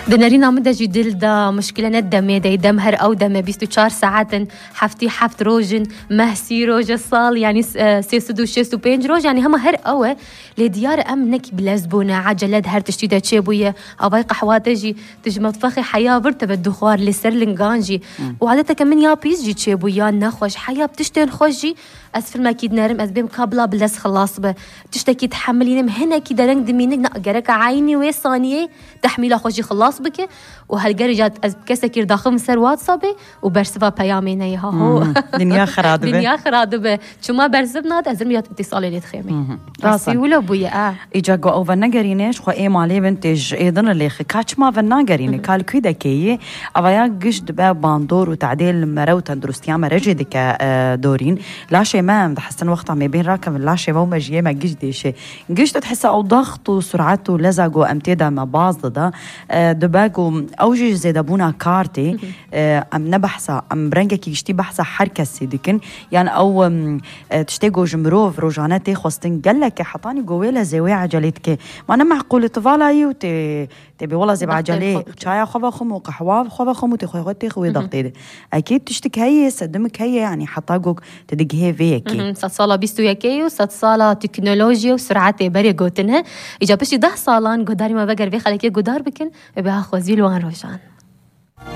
دنارينا مدة جديل دا مشكلة ندمي دا يدم هر أو دم 24 ساعات حفتي حفت روجن مهسي روج الصال يعني سيسدو شيستو بينج روج يعني هما هر أوه لديار أمنك بلزبونة عجلات هر تشتيدا تشيبوية أبايق حواتجي تجي مطفخي حياة برتبة الدخوار لسرلنغانجي وعادة كمان يا بيزجي تشيبويا نخوش حياة بتشتين خوشي أسفل ما كيد نارم أزبيم كابلا بلس خلاص تشتكي تحملين هنا كده رنج دمينك نقرك عيني وصانية تحميل خوشي خلاص بك وهالجري جات كسكير داخل مسر واتسابي وبرسفا بيامينا يها هو دنيا خرادبه دنيا خرادبه شو ما برسبنا أزرميات اتصالي لتخيمي راسي ولا بويا إجاقو أو فناجرينش خو إيه مالي بنتج أيضا اللي خكاتش ما فناجريني قال كده كي أبايا قشد باب باندور وتعديل مرو تندرستيا مرجدك دورين لا شيء ما حسن وقت عم يبين راكب لا شيء ما مجيه ما قشدي قشد تحس أو ضغط وسرعته لزقوا أمتدى ما باظ ده دباقو أوجي زي دابونا كارتي أم نبحثة أم برنجك يشتي بحثة حركة سيدكن يعني أو تشتيقو جمروف روجاناتي خوستن قال لك حطاني قويلة زي عجلتك ما أنا معقول تفعل أيو تبي والله زي بعجلة شاي خبا خم وقحوة خبا خم وتخويتي خوي ضغطي أكيد تشتك هي صدمك هي يعني حطاقوك تدق هي فيكي صالة بيستو يكيو صالة تكنولوجيا وسرعة بري قوتنها إجا بشي 10 صالان قداري ما بقر في خليكي قدار بكن بها خوزيل وان روشان